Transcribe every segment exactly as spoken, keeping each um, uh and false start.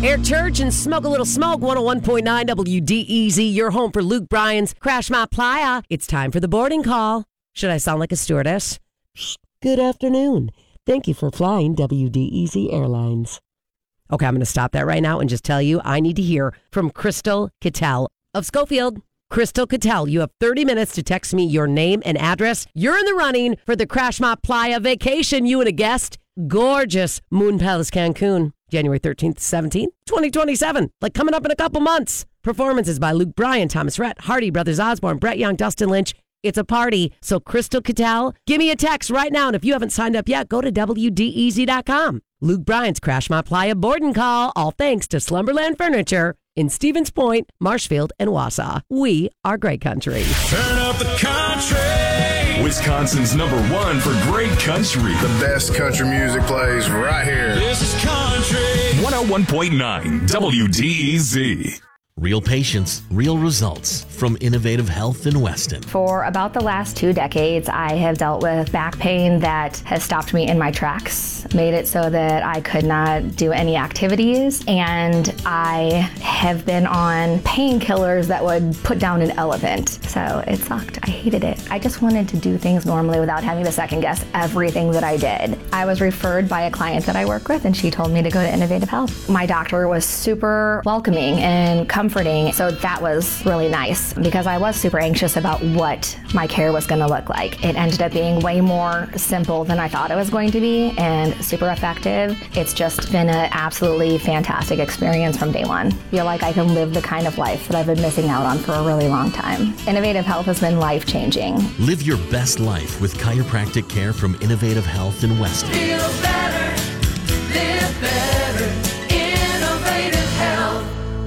Air Church and Smoke a Little Smoke, one oh one point nine W D E Z, your home for Luke Bryan's Crash My Playa. It's time for the boarding call. Should I sound like a stewardess? Good afternoon. Thank you for flying W D E Z Airlines. Okay, I'm going to stop that right now and just tell you I need to hear from Crystal Cattell of Schofield. Crystal Cattell, you have thirty minutes to text me your name and address. You're in the running for the Crash My Playa vacation, you and a guest. Gorgeous Moon Palace, Cancun. January thirteenth to seventeenth, twenty twenty-seven. Like coming up in a couple months. Performances by Luke Bryan, Thomas Rhett, Hardy, Brothers Osborne, Brett Young, Dustin Lynch. It's a party. So Crystal Cattell, give me a text right now. And if you haven't signed up yet, go to W D E Z dot com. Luke Bryan's Crash My Playa boarding call. All thanks to Slumberland Furniture in Stevens Point, Marshfield, and Wausau. We are great country. Turn up the country. Wisconsin's number one for great country. The best country music plays right here. This is country. one oh one point nine W D E Z. Real patients, real results from Innovative Health in Weston. For about the last two decades, I have dealt with back pain that has stopped me in my tracks, made it so that I could not do any activities, and I have been on painkillers that would put down an elephant. So it sucked. I hated it. I just wanted to do things normally without having to second guess everything that I did. I was referred by a client that I work with, and she told me to go to Innovative Health. My doctor was super welcoming and comforting, so that was really nice because I was super anxious about what my care was going to look like. It ended up being way more simple than I thought it was going to be and super effective. It's just been an absolutely fantastic experience from day one. I feel like I can live the kind of life that I've been missing out on for a really long time. Innovative Health has been life-changing. Live your best life with chiropractic care from Innovative Health in Weston. Feel better, live better, Innovative Health.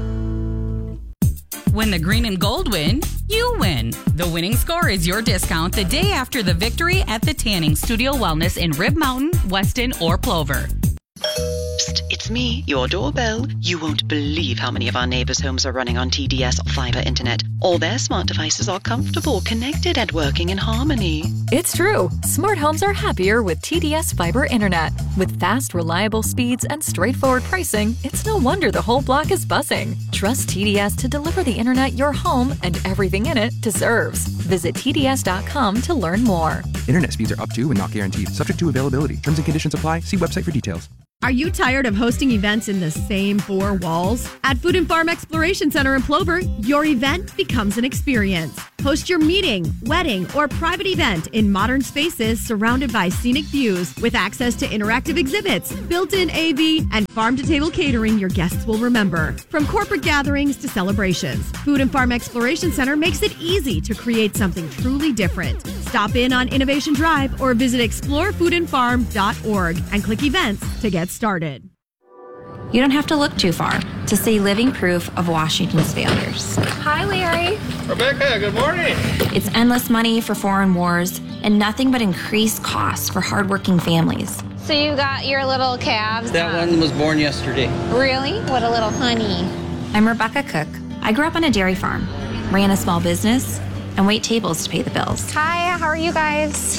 When the green and gold win, you win. The winning score is your discount the day after the victory at the Tanning Studio Wellness in Rib Mountain, Weston, or Plover. Psst, it's me, your doorbell. You won't believe how many of our neighbors' homes are running on T D S fiber internet. All their smart devices are comfortable, connected, and working in harmony. It's true. Smart homes are happier with T D S fiber internet. With fast, reliable speeds and straightforward pricing, it's no wonder the whole block is buzzing. Trust T D S to deliver the internet your home and everything in it deserves. Visit T D S dot com to learn more. Internet speeds are up to and not guaranteed. Subject to availability. Terms and conditions apply. See website for details. Are you tired of hosting events in the same four walls? At Food and Farm Exploration Center in Plover, your event becomes an experience. Host your meeting, wedding, or private event in modern spaces surrounded by scenic views with access to interactive exhibits, built-in A V, and farm-to-table catering your guests will remember. From corporate gatherings to celebrations, Food and Farm Exploration Center makes it easy to create something truly different. Stop in on Innovation Drive or visit explore food and farm dot org and click events to get started. You don't have to look too far to see living proof of Washington's failures. Hi, Larry. Rebecca, good morning. It's endless money for foreign wars and nothing but increased costs for hardworking families. So you got your little calves? That um, one was born yesterday. Really? What a little honey. I'm Rebecca Cook. I grew up on a dairy farm, ran a small business, and wait tables to pay the bills. Hi, how are you guys?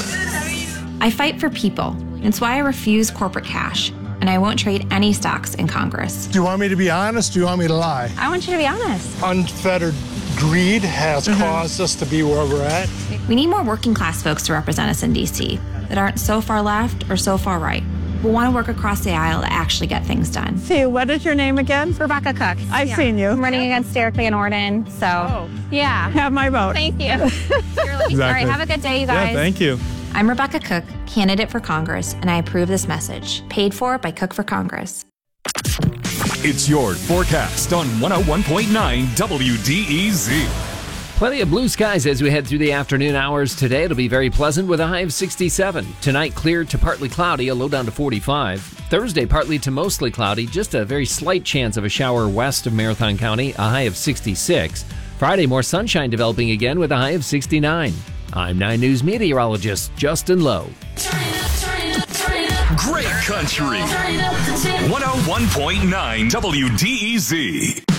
I fight for people. It's why I refuse corporate cash, and I won't trade any stocks in Congress. Do you want me to be honest? Do you want me to lie? I want you to be honest. Unfettered greed has mm-hmm. caused us to be where we're at. We need more working class folks to represent us in D C that aren't so far left or so far right. We want to work across the aisle to actually get things done. See, what is your name again? Rebecca Cook. I've yeah. seen you. I'm running against Derek Van Orden, so oh. yeah. Have my vote. Thank you. Exactly. All right, have a good day, you guys. Yeah, thank you. I'm Rebecca Cook, candidate for Congress, and I approve this message. Paid for by Cook for Congress. It's your forecast on one oh one point nine W D E Z. Plenty of blue skies as we head through the afternoon hours today. It'll be very pleasant with a high of sixty-seven. Tonight, clear to partly cloudy, a low down to forty-five. Thursday, partly to mostly cloudy, just a very slight chance of a shower west of Marathon County, a high of sixty-six. Friday, more sunshine developing again with a high of sixty-nine. I'm nine News meteorologist Justin Lowe. Great country. one oh one point nine W D E Z.